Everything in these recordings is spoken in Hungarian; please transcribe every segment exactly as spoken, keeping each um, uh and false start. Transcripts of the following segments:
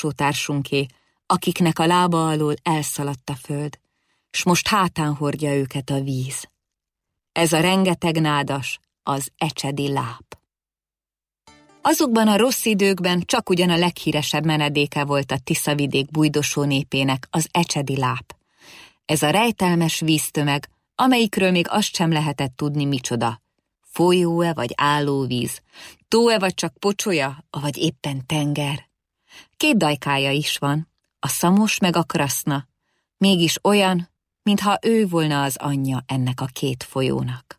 alsótársunké, akiknek a lába alól elszaladt a föld, s most hátán hordja őket a víz. Ez a rengeteg nádas az ecsedi láp. Azokban a rossz időkben csak ugyan a leghíresebb menedéke volt a Tiszavidék bújdosó népének az ecsedi láp. Ez a rejtelmes víztömeg, amelyikről még azt sem lehetett tudni micsoda. Folyó-e vagy állóvíz, tó-e vagy csak pocsolya, vagy éppen tenger. Két dajkája is van, a Szamos meg a Kraszna, mégis olyan, mintha ő volna az anyja ennek a két folyónak.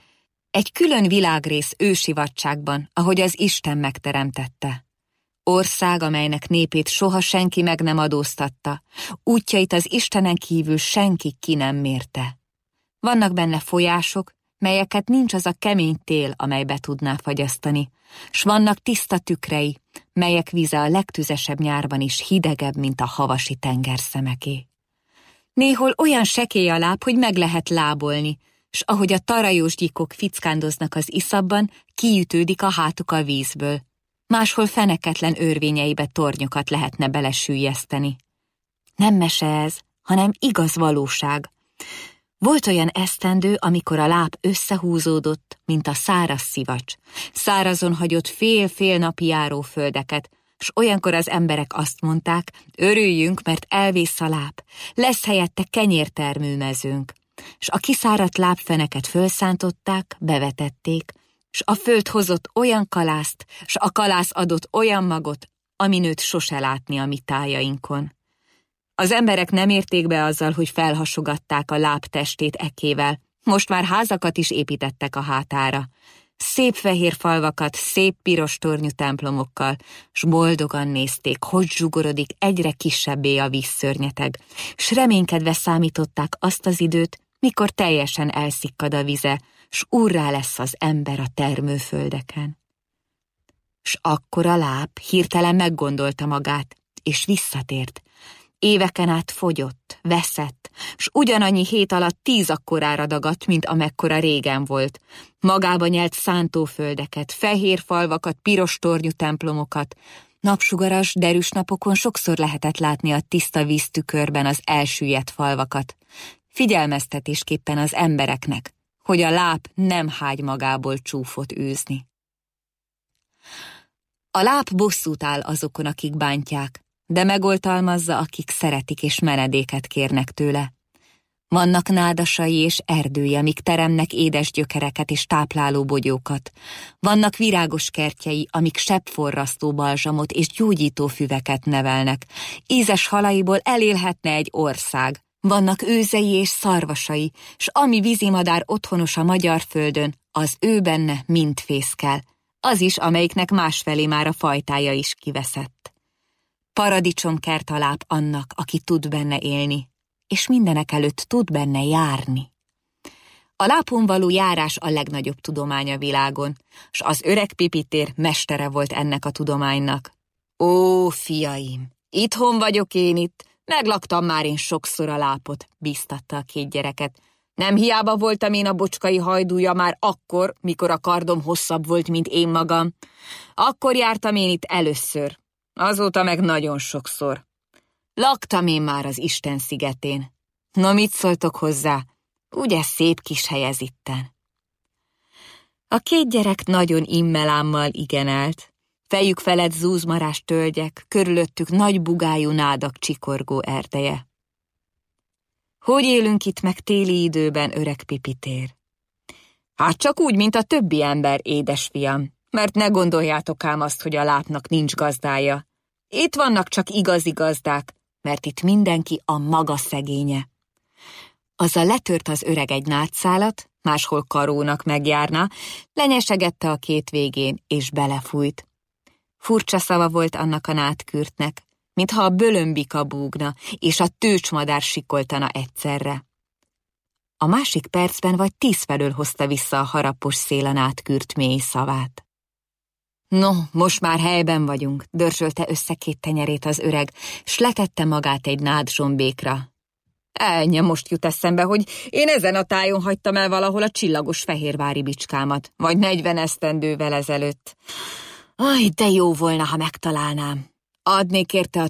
Egy külön világrész ősi vadságban, ahogy az Isten megteremtette. Ország, amelynek népét soha senki meg nem adóztatta, útjait az Istenen kívül senki ki nem mérte. Vannak benne folyások, melyeket nincs az a kemény tél, amely be tudná fagyasztani, s vannak tiszta tükrei, melyek víze a legtüzesebb nyárban is hidegebb, mint a havasi tengerszemeké. Néhol olyan sekély a láb, hogy meg lehet lábolni, s ahogy a tarajós gyíkok fickándoznak az iszabban, kiütődik a hátuk a vízből. Máshol feneketlen örvényeibe tornyokat lehetne belesüllyeszteni. Nem mese ez, hanem igaz valóság. Volt olyan esztendő, amikor a láb összehúzódott, mint a száraz szivacs. Szárazon hagyott fél-fél napi járó földeket, s olyankor az emberek azt mondták, örüljünk, mert elvész a láb, lesz helyette kenyértermőmezőnk. S a kiszáradt lábfeneket fölszántották, bevetették, s a föld hozott olyan kalászt, s a kalász adott olyan magot, amin őt sose látni a mi tájainkon. Az emberek nem érték be azzal, hogy felhasogatták a láb testét ekével, most már házakat is építettek a hátára. Szép fehér falvakat, szép piros tornyú templomokkal, s boldogan nézték, hogy zsugorodik egyre kisebbé a vízszörnyeteg, s reménykedve számították azt az időt, mikor teljesen elszikkad a vize, s úrrá lesz az ember a termőföldeken. S akkor a láb hirtelen meggondolta magát, és visszatért. Éveken át fogyott, veszett, s ugyanannyi hét alatt tíz akkorára dagadt, mint amekkora régen volt. Magába nyelt szántóföldeket, fehér falvakat, piros tornyú templomokat. Napsugaras, derűs napokon sokszor lehetett látni a tiszta víztükörben az elsüllyedt falvakat. Figyelmeztetésképpen az embereknek, hogy a láb nem hágy magából csúfot űzni. A láb bosszút áll azokon, akik bántják, de megoltalmazza, akik szeretik és menedéket kérnek tőle. Vannak nádasai és erdői, amik teremnek édes gyökereket és tápláló bogyókat. Vannak virágos kertjei, amik sebbforrasztó balzsamot és gyógyító füveket nevelnek. Ízes halaiból elélhetne egy ország. Vannak őzei és szarvasai, s ami vízimadár otthonos a magyar földön, az ő benne mind fészkel. Az is, amelyiknek másfelé már a fajtája is kiveszett. Paradicsomkert a láb annak, aki tud benne élni, és mindenek előtt tud benne járni. A lábon való járás a legnagyobb tudomány a világon, s az öreg Pipitér mestere volt ennek a tudománynak. Ó, fiaim, itthon vagyok én itt, meglaktam már én sokszor a lápot, bíztatta a két gyereket. Nem hiába voltam én a bocskai hajdúja már akkor, mikor a kardom hosszabb volt, mint én magam. Akkor jártam én itt először, azóta meg nagyon sokszor. Laktam én már az Isten szigetén. Na, mit szóltok hozzá? Ugye szép kis hely ez itten? A két gyerek nagyon immelámmal igenelt. Fejük felett zúzmarás tölgyek, körülöttük nagy bugájú nádak csikorgó erdeje. Hogy élünk itt meg téli időben, öreg Pipitér? Hát csak úgy, mint a többi ember, édesfiam, mert ne gondoljátok ám azt, hogy a lábnak nincs gazdája. Itt vannak csak igazi gazdák, mert itt mindenki a maga szegénye. Azzal letört az öreg egy nádszálat, máshol karónak megjárna, lenyesegette a két végén, és belefújt. Furcsa szava volt annak a nádkürtnek, mintha a bölömbika búgna, és a tőcsmadár sikoltana egyszerre. A másik percben vagy tíz felől hozta vissza a harapos szél a nádkürt mély szavát. No, most már helyben vagyunk, dörzsölte össze két tenyerét az öreg, s letette magát egy nád zsombékra. Ennyi most jut eszembe, hogy én ezen a tájon hagytam el valahol a csillagos fehérvári bicskámat, vagy negyven esztendővel ezelőtt. Aj, de jó volna, ha megtalálnám. Adnék érte a